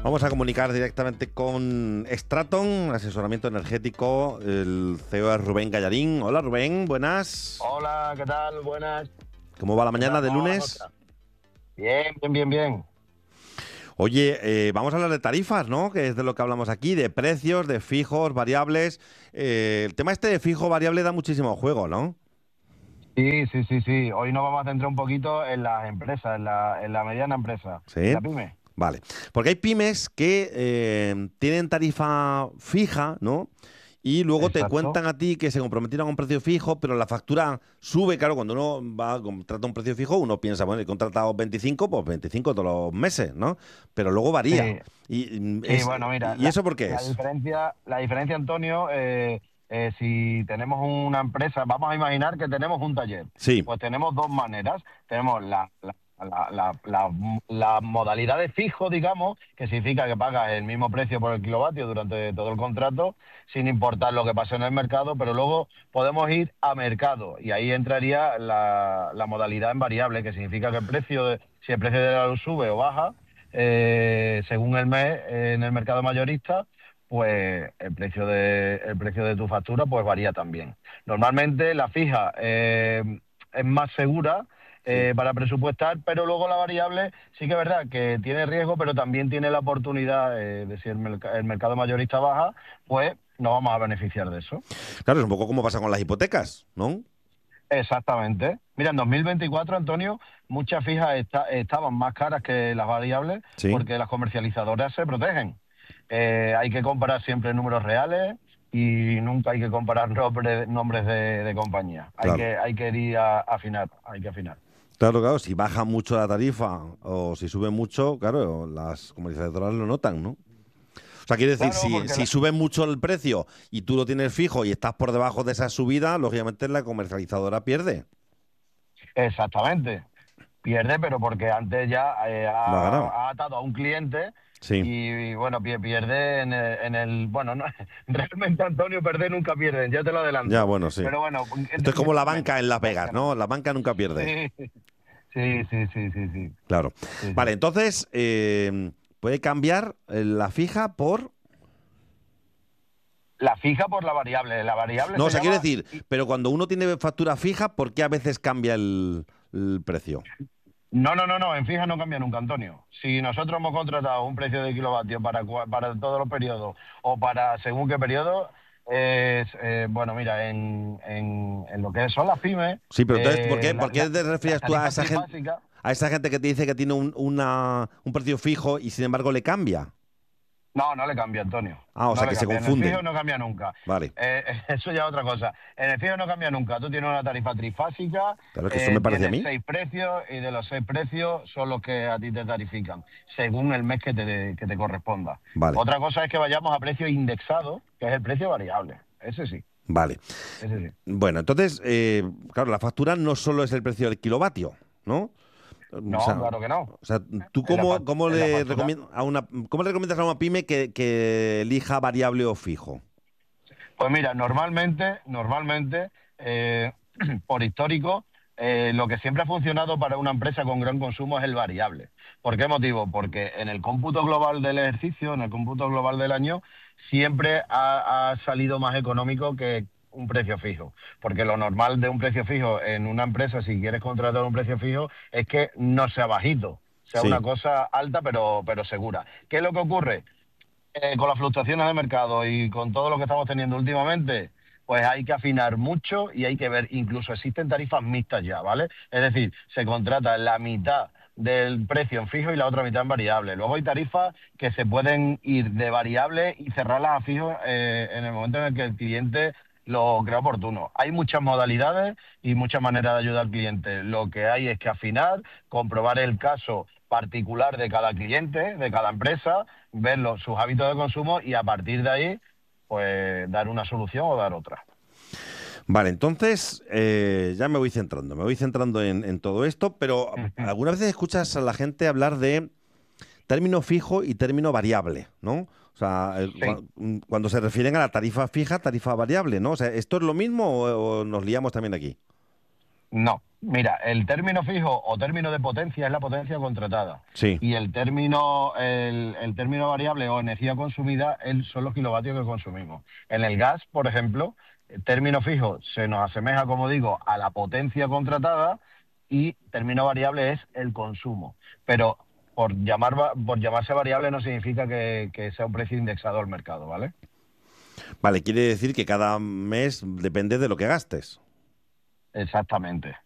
Vamos a comunicar directamente con Straton, asesoramiento energético. El CEO es Rubén Gallarín. Hola Rubén, buenas. Hola, ¿qué tal? Buenas. ¿Cómo va la mañana de ¿Cómo va la lunes? cosa? Bien. Oye, vamos a hablar de tarifas, ¿no? Que es de lo que hablamos aquí, de precios, de fijos, variables. El tema este de fijo variable da muchísimo juego, ¿no? Sí. Hoy nos vamos a centrar un poquito en las empresas, en la mediana empresa, en Sí. la pyme. Vale. Porque hay pymes que tienen tarifa fija, ¿no? Y luego te Exacto. cuentan a ti que se comprometieron a un precio fijo, pero la factura sube. Claro, cuando uno contrata un precio fijo, uno piensa, bueno, he contratado 25, pues 25 todos los meses, ¿no? Pero luego varía. Sí, sí, Es, bueno, mira, ¿y eso por qué la es? diferencia, Antonio, si tenemos una empresa, vamos a imaginar que tenemos un taller. Sí, Pues tenemos dos maneras. Tenemos la modalidad de fijo, digamos, que significa que pagas el mismo precio por el kilovatio durante todo el contrato, sin importar lo que pase en el mercado, pero luego podemos ir a mercado y ahí entraría la modalidad en variable, que significa que si el precio de la luz sube o baja, según el mes en el mercado mayorista, pues el precio de tu factura pues varía también. Normalmente la fija es más segura sí. para presupuestar, pero luego la variable sí que es verdad que tiene riesgo, pero también tiene la oportunidad de si el mercado mayorista baja, pues nos vamos a beneficiar de eso. Claro, es un poco como pasa con las hipotecas, ¿no? Exactamente. Mira, en 2024, Antonio, muchas fijas estaban más caras que las variables Sí, porque las comercializadoras se protegen. Hay que comparar siempre números reales y nunca hay que comparar nombres de compañía. Hay claro. que, hay que ir a afinar, hay que afinar. Claro, si baja mucho la tarifa o si sube mucho, claro, las comercializadoras lo notan, ¿no? O sea, quiere decir, Claro, si sube mucho el precio y tú lo tienes fijo y estás por debajo de esa subida, lógicamente la comercializadora pierde. exactamente. Pierde, pero porque antes ya Lo ha ganado. ha atado a un cliente Sí. y bueno, pierde bueno, no, realmente, Antonio, perder nunca pierden, ya te lo Ya, adelanto. bueno, sí. Pero bueno, Esto es como la banca menos, en Las más Vegas, que nada. ¿no? La banca nunca pierde. Sí, sí. Claro. Sí, Vale, sí. entonces, puede cambiar la fija por... La fija por la variable. La variable No, o se sea, quiero llama. decir, pero cuando uno tiene factura fija, ¿por qué a veces cambia el precio? No, en fija no cambia nunca, Antonio. Si nosotros hemos contratado un precio de kilovatio para todos los periodos o para según qué periodo, bueno, mira, en lo que son las pymes, Sí, pero entonces, la, por qué la- te la refieres tú tarifa trifásica. a esa gente que te dice que tiene un precio fijo y sin embargo le cambia? No le cambia, Antonio. Ah, o No sea, le que se cambia. En el fijo confunden. no cambia nunca. Vale. Eso ya es otra cosa. En el fijo no cambia nunca. Tú tienes una tarifa trifásica, Claro, es que eso me parece a tienes mí. 6 precios y de los 6 precios son los que a ti te tarifican, según el mes que te corresponda. Vale, Otra cosa es que vayamos a precio indexado, que es el precio variable. vale. Ese sí. Bueno, entonces, claro, la factura no solo es el precio del kilovatio, ¿no? O No, sea, claro que no. ¿tú En la, fac- cómo en la le factura. recomiendas cómo le recomiendas a una pyme que elija variable o fijo? Pues mira, normalmente, eh, por histórico, lo que siempre ha funcionado para una empresa con gran consumo es el variable. ¿Por qué motivo? Porque en el cómputo global del ejercicio, en el cómputo global del año, siempre ha salido más económico que un precio fijo. Porque lo normal de un precio fijo en una empresa, si quieres contratar un precio fijo, es que no sea bajito, sea una Sí, cosa alta pero segura. ¿Qué es lo que ocurre? Con las fluctuaciones de mercado y con todo lo que estamos teniendo últimamente, pues hay que afinar mucho y hay que ver, incluso existen tarifas mixtas ya, ¿vale? Es decir, se contrata la mitad del precio en fijo y la otra mitad en variable. Luego hay tarifas que se pueden ir de variable y cerrarlas a fijo en el momento en el que el cliente lo crea oportuno. Hay muchas modalidades y muchas maneras de ayudar al cliente. Lo que hay es que afinar, comprobar el caso particular de cada cliente, de cada empresa, ver sus hábitos de consumo y a partir de ahí, pues dar una solución o dar otra. vale, entonces ya me voy centrando en todo esto, pero algunas veces escuchas a la gente hablar de término fijo y término variable, ¿no? O sea, Sí. cuando se refieren a la tarifa fija, tarifa variable, ¿no? O sea, ¿esto es lo mismo o nos liamos también aquí? No, Mira, el término fijo o término de potencia es la potencia contratada. Sí. Y el término variable o energía consumida son los kilovatios que consumimos. En el gas, por ejemplo, el término fijo se nos asemeja, como digo, a la potencia contratada y término variable es el consumo. Pero por llamarse variable no significa que sea un precio indexado al mercado, ¿vale? Vale, quiere decir que cada mes depende de lo que gastes. Exactamente.